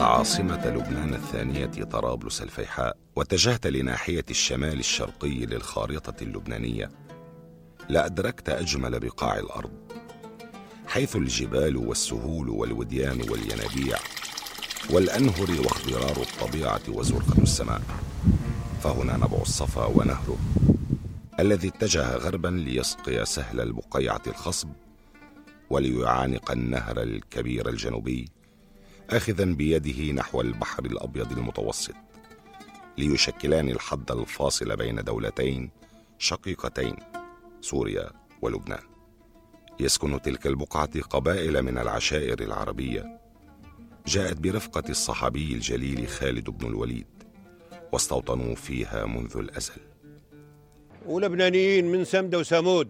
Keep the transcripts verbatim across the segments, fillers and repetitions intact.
عاصمة لبنان الثانية طرابلس الفيحاء واتجهت لناحية الشمال الشرقي للخارطة اللبنانية، لأدركت أجمل بقاع الأرض، حيث الجبال والسهول والوديان والينابيع والأنهر واخضرار الطبيعة وزرقة السماء. فهنا نبع الصفا ونهره الذي اتجه غربا ليسقي سهل البقيعة الخصب وليعانق النهر الكبير الجنوبي، آخذا بيده نحو البحر الأبيض المتوسط، ليشكلان الحد الفاصل بين دولتين شقيقتين، سوريا ولبنان. يسكن تلك البقعة قبائل من العشائر العربية جاءت برفقة الصحابي الجليل خالد بن الوليد، واستوطنوا فيها منذ الأزل. ولبنانيين من سمدة وسمود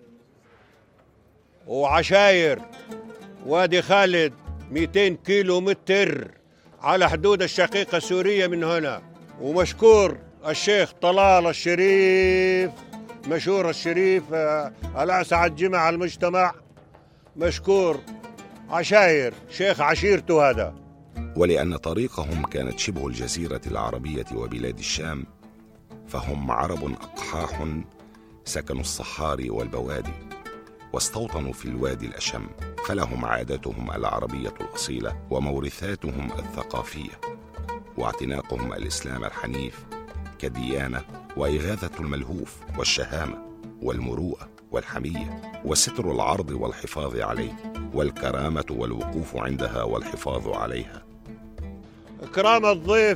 وعشاير. وادي خالد مئتين كيلو متر على حدود الشقيقة السورية من هنا. ومشكور الشيخ طلال الشريف، مشهور الشريف الأسعد جمع المجتمع، مشكور عشاير، شيخ عشيرته هذا. ولأن طريقهم كانت شبه الجزيرة العربية وبلاد الشام، فهم عرب أقحاح سكنوا الصحاري والبوادي، واستوطنوا في الوادي الأشم، فلهم عاداتهم العربية الأصيلة ومورثاتهم الثقافية، واعتناقهم الإسلام الحنيف كديانة، وإغاثة الملهوف والشهامة والمروءة والحمية، وستر العرض والحفاظ عليه، والكرامة والوقوف عندها والحفاظ عليها. إكرام الضيف